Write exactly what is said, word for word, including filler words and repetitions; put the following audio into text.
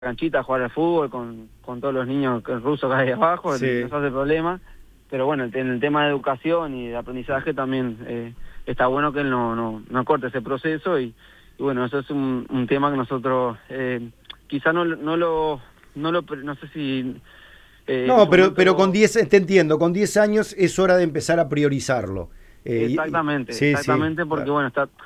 canchita a jugar al fútbol con, con todos los niños rusos que hay abajo, Sí. no se hace problema. Pero bueno, en el tema de educación y de aprendizaje también eh, está bueno que él no, no, no corte ese proceso y, y bueno, eso es un, un tema que nosotros eh, quizá no, no lo, no lo, no sé si eh, en No, ese pero, pero con momento... diez, te entiendo, con diez años es hora de empezar a priorizarlo. Eh, y- y- Exactamente, sí, sí, exactamente porque claro. bueno, está